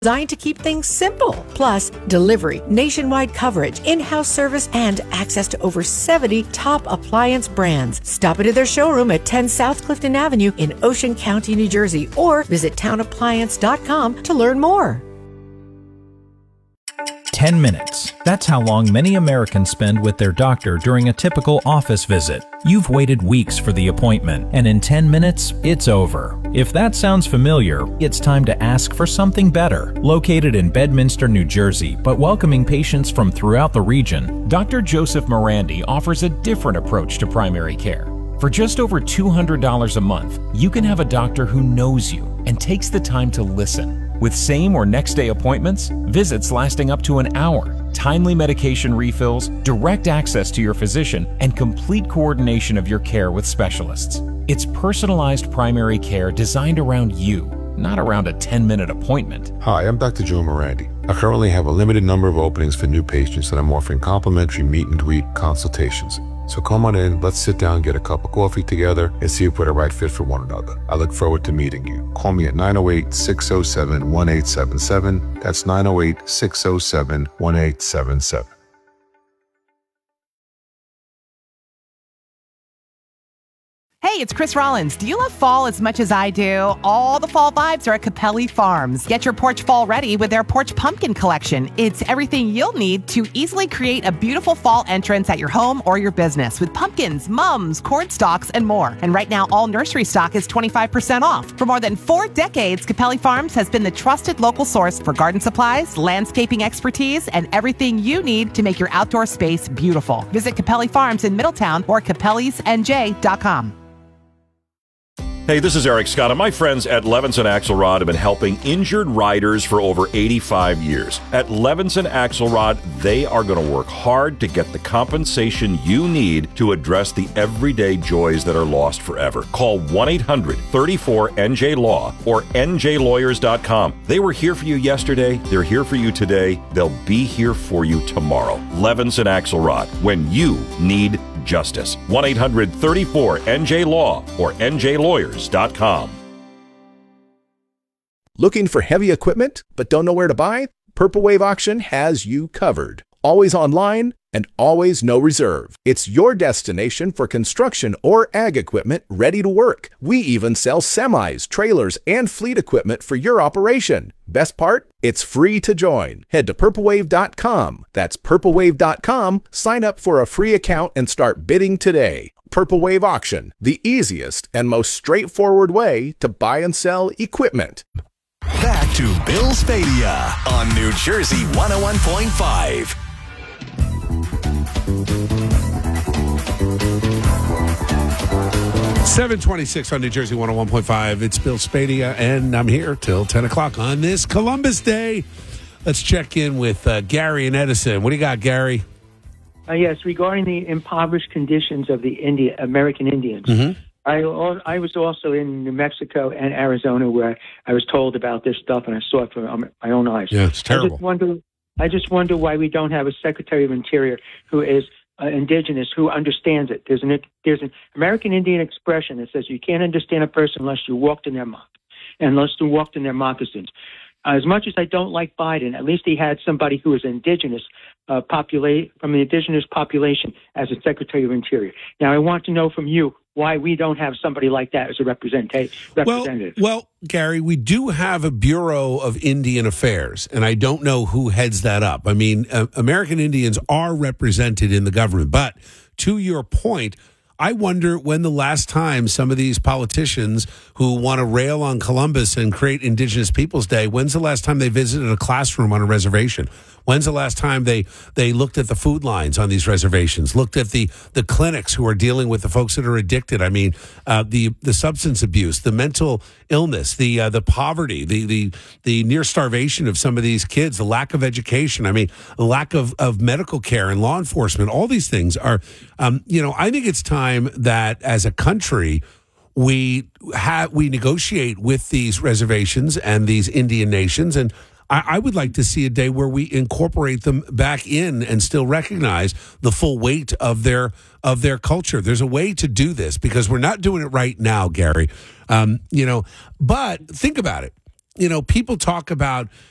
designed to keep things simple. Plus, delivery, nationwide coverage, in-house service, and access to over 70 top appliance brands. Stop into their showroom at 10 South Clifton Avenue in Ocean County, New Jersey, or visit townappliance.com to learn more. 10 minutes. That's how long many Americans spend with their doctor during a typical office visit. You've waited weeks for the appointment, and in 10 minutes, it's over. If that sounds familiar, it's time to ask for something better. Located in Bedminster, New Jersey, but welcoming patients from throughout the region, Dr. Joseph Morandi offers a different approach to primary care. For just over $200 a month, you can have a doctor who knows you and takes the time to listen. With same or next day appointments, visits lasting up to an hour, timely medication refills, direct access to your physician, and complete coordination of your care with specialists. It's personalized primary care designed around you, not around a 10-minute appointment. Hi, I'm Dr. Joe Morandi. I currently have a limited number of openings for new patients that I'm offering complimentary meet and greet consultations. So come on in, let's sit down, get a cup of coffee together, and see if we're the right fit for one another. I look forward to meeting you. Call me at 908-607-1877. That's 908-607-1877. Hey, it's Chris Rollins. Do you love fall as much as I do? All the fall vibes are at Capelli Farms. Get your porch fall ready with their Porch Pumpkin Collection. It's everything you'll need to easily create a beautiful fall entrance at your home or your business with pumpkins, mums, cord stalks, and more. And right now, all nursery stock is 25% off. For more than 4 decades, Capelli Farms has been the trusted local source for garden supplies, landscaping expertise, and everything you need to make your outdoor space beautiful. Visit Capelli Farms in Middletown or capellisnj.com. Hey, this is Eric Scott, and my friends at Levinson Axelrod have been helping injured riders for over 85 years. At Levinson Axelrod, they are going to work hard to get the compensation you need to address the everyday joys that are lost forever. Call 1-800-34-NJ-LAW or njlawyers.com. They were here for you yesterday. They're here for you today. They'll be here for you tomorrow. Levinson Axelrod, when you need justice. 1-800-34-NJ-LAW or njlawyers.com. Looking for heavy equipment but don't know where to buy? Purple Wave Auction has you covered. Always online and always no reserve. It's your destination for construction or ag equipment ready to work. We even sell semis, trailers, and fleet equipment for your operation. Best part? It's free to join. Head to purplewave.com. That's purplewave.com. Sign up for a free account and start bidding today. Purple Wave Auction, the easiest and most straightforward way to buy and sell equipment. Back to Bill Spadea on New Jersey 101.5. $7:26 on New Jersey 101.5. It's Bill Spadea, and I'm here till 10 o'clock on this Columbus Day. Let's check in with Gary and Edison. What do you got, Gary? Yes, regarding the impoverished conditions of the American Indians. Mm-hmm. I was also in New Mexico and Arizona where I was told about this stuff, and I saw it from my own eyes. Yeah, it's terrible. I just wonder why we don't have a Secretary of Interior who is indigenous, who understands it. There's an American Indian expression that says you can't understand a person unless you walked in their moccasins. As much as I don't like Biden, at least he had somebody who is indigenous, from the indigenous population as a Secretary of Interior. Now, I want to know from you why we don't have somebody like that as a representative. Well, Gary, we do have a Bureau of Indian Affairs, and I don't know who heads that up. I mean, American Indians are represented in the government, but to your point, I wonder when the last time some of these politicians who want to rail on Columbus and create Indigenous Peoples Day, when's the last time they visited a classroom on a reservation? When's the last time they looked at the food lines on these reservations, looked at the clinics who are dealing with the folks that are addicted? I mean, the substance abuse, the mental illness, the poverty, the near starvation of some of these kids, the lack of education. I mean, the lack of medical care and law enforcement. All these things are, I think it's time that as a country we negotiate with these reservations and these Indian nations, and I would like to see a day where we incorporate them back in and still recognize the full weight of their culture. There's a way to do this because we're not doing it right now, Gary. But think about it. People talk about